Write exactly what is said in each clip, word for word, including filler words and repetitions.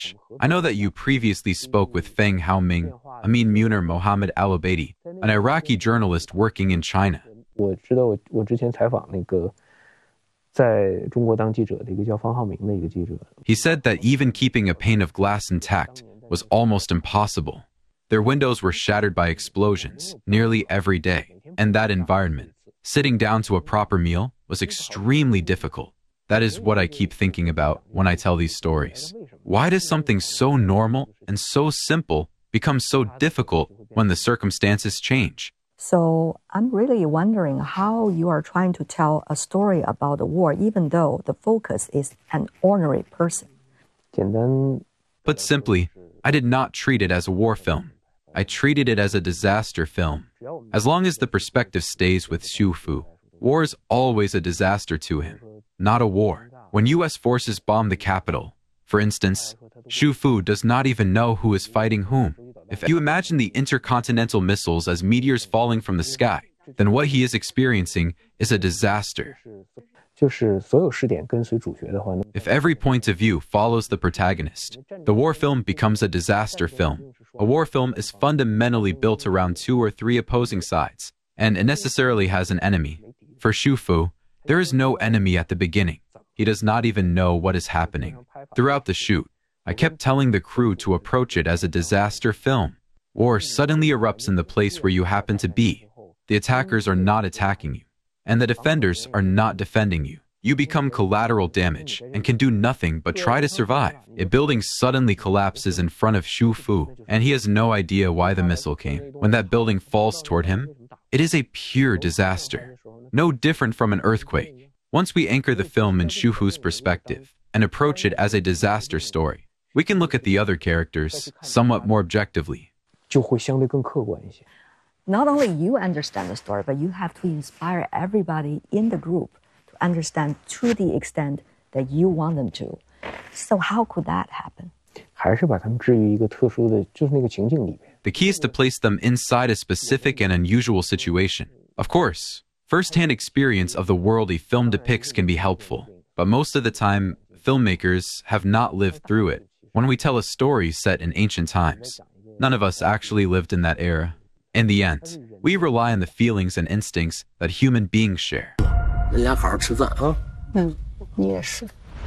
I know that you previously spoke with Feng Haoming, Amin Munir Mohammed Al-Obeidi, an Iraqi journalist working in China. 我知道我我之前采访那个在中国当记者的一个叫方浩明的一个记者。 He said that even keeping a pane of glass intact was almost impossible. Their windows were shattered by explosions nearly every day, and that environment, sitting down to a proper meal, was extremely difficult. That is what I keep thinking about when I tell these stories. Why does something so normal and so simple become so difficult when the circumstances change? So I'm really wondering how you are trying to tell a story about the war, even though the focus is an ordinary person. 简单 Put simply, I did not treat it as a war film. I treated it as a disaster film. As long as the perspective stays with Xu Fu, war is always a disaster to him, not a war. When U S forces bomb the capital, for instance, Xu Fu does not even know who is fighting whom. If you imagine the intercontinental missiles as meteors falling from the sky, then what he is experiencing is a disaster. 就是所有视点跟随主角的话呢， If every point of view follows the protagonist, the war film becomes a disaster film. A war film is fundamentally built around two or three opposing sides, and it necessarily has an enemy. For Xu Fu, there is no enemy at the beginning. He does not even know what is happening. Throughout the shoot, I kept telling the crew to approach it as a disaster film. War suddenly erupts in the place where you happen to be. The attackers are not attacking you, and the defenders are not defending you. You become collateral damage and can do nothing but try to survive. A building suddenly collapses in front of Xu Fu, and he has no idea why the missile came. When that building falls toward him, it is a pure disaster, no different from an earthquake. Once we anchor the film in Xu Fu's perspective and approach it as a disaster story, we can look at the other characters somewhat more objectively. 就会相对更客观一些。 Not only you understand the story, but you have to inspire everybody in the group to understand to the extent that you want them to. So how could that happen? 还是把他们置于一个特殊的，就是那个情境里边。 The key is to place them inside a specific and unusual situation. Of course, first-hand experience of the world a film depicts can be helpful, but most of the time, filmmakers have not lived through it. When we tell a story set in ancient times, none of us actually lived in that era. In the end, we rely on the feelings and instincts that human beings share. 人家好好吃饭啊。 嗯，你也是。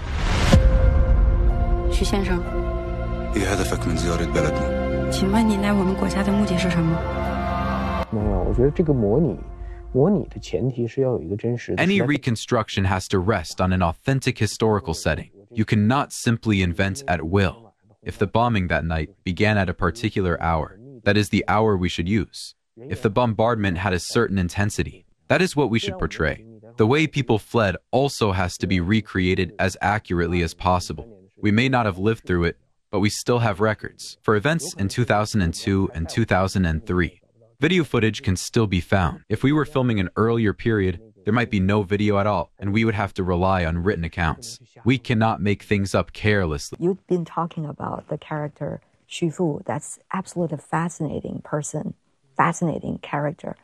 徐先生， ايه هدفك من زيارة بلدنا؟ 请问你来我们国家的目的是什么？ 没有，我觉得这个模拟，模拟的前提是要有一个真实的。 Any reconstruction has to rest on an authentic historical setting. You cannot simply invent at will. If the bombing that night began at a particular hour, that is the hour we should use. If the bombardment had a certain intensity, that is what we should portray. The way people fled also has to be recreated as accurately as possible. We may not have lived through it, but we still have records. For events in two thousand two and two thousand three, video footage can still be found. If we were filming an earlier period, there might be no video at all, and we would have to rely on written accounts. We cannot make things up carelessly. You've been talking about the character Xu Fu. That's absolutely fascinating person, fascinating character.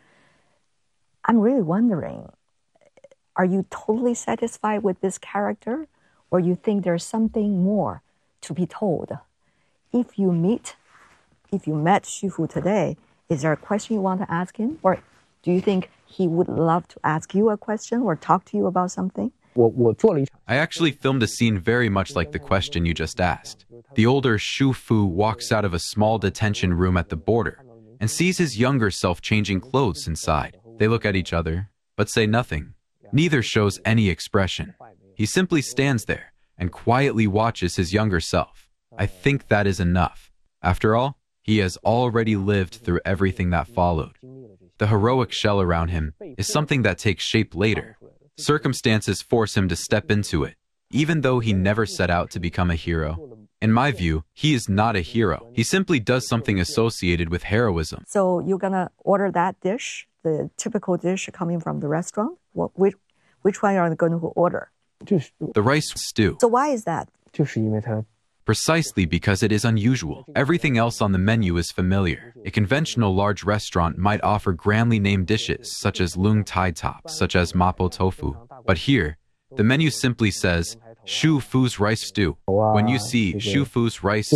I'm really wondering, are you totally satisfied with this character, or you think there's something more to be told? If you meet, if you met Xu Fu today, is there a question you want to ask him, or do you think he would love to ask you a question or talk to you about something? 我我做了一场。 I actually filmed a scene very much like the question you just asked. The older Xu Fu walks out of a small detention room at the border and sees his younger self changing clothes inside. They look at each other, but say nothing. Neither shows any expression. He simply stands there and quietly watches his younger self. I think that is enough. After all, he has already lived through everything that followed. The heroic shell around him is something that takes shape later. Circumstances force him to step into it, even though he never set out to become a hero. In my view, he is not a hero. He simply does something associated with heroism. So you're gonna order that dish, the typical dish coming from the restaurant? What, which, which one are you going to order? 就是 The rice stew. So why is that? 就是因为他 Precisely because it is unusual. Everything else on the menu is familiar. A conventional large restaurant might offer grandly named dishes such as lung tai top, such as mapo tofu. But here, the menu simply says Shu Fu's rice stew. When you see Shu Fu's rice